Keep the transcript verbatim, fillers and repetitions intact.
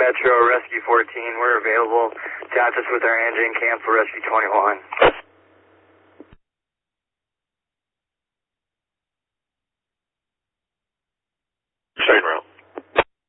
Metro, Rescue fourteen. We're available to assist with our engine. Cancel Rescue twenty-one.